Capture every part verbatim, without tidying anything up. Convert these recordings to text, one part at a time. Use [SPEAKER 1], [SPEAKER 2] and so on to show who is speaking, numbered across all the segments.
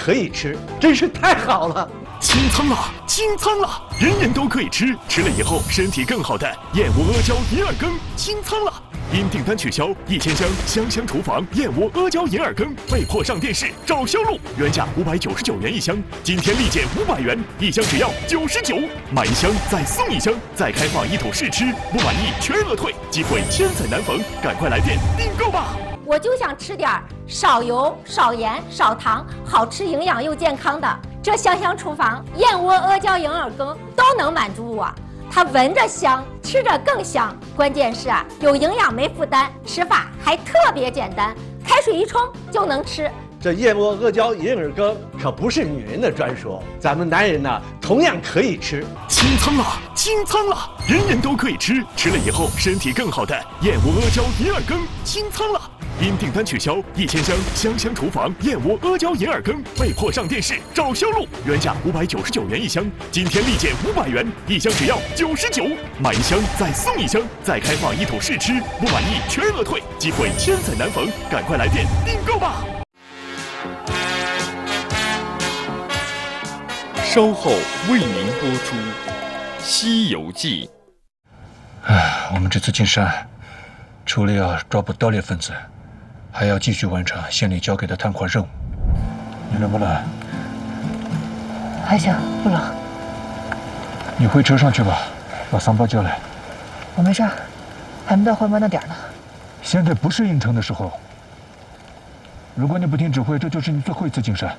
[SPEAKER 1] 可以吃，真是太好了！
[SPEAKER 2] 清仓了，清仓了，人人都可以吃，吃了以后身体更好的燕窝阿胶银耳羹清仓了。因订单取消，一千箱香香厨房燕窝阿胶银耳羹被迫上电视找销路，原价五百九十九元一箱，今天立减五百元，一箱只要九十九，买一箱再送一箱，再开放一桶试吃，不满意全额退，机会千载难逢，赶快来电订购吧！
[SPEAKER 3] 我就想吃点少油、少盐、少糖，好吃、营养又健康的。这香香厨房燕窝阿胶银耳羹都能满足我。它闻着香，吃着更香，关键是啊，有营养没负担，吃法还特别简单，开水一冲就能吃。
[SPEAKER 1] 这燕窝阿胶银耳羹可不是女人的专属，咱们男人呢同样可以吃。
[SPEAKER 2] 清仓了，清仓了，人人都可以吃，吃了以后身体更好的燕窝阿胶银耳羹清仓了。因订单取消，一千箱香香厨房燕窝阿胶银耳羹被迫上电视找销路，原价五百九十九元一箱，今天立减五百元，一箱只要九十九，买一箱再送一箱，再开放一桶试吃，不满意全额退，机会千载难逢，赶快来电订购吧！
[SPEAKER 4] 稍后为您播出《西游记》。
[SPEAKER 5] 唉，我们这次进山，除了要抓捕盗猎分子，还要继续完成县里交给的探款任务。你冷不冷？
[SPEAKER 6] 还行，不冷。
[SPEAKER 5] 你回车上去吧，把桑巴叫来。
[SPEAKER 6] 我没事，还没到换班的点呢。
[SPEAKER 5] 现在不是应征的时候。如果你不听指挥，这就是你最后一次进山。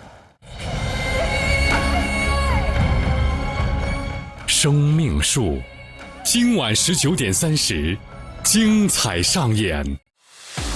[SPEAKER 7] 生命树，今晚十九点三十，精彩上演。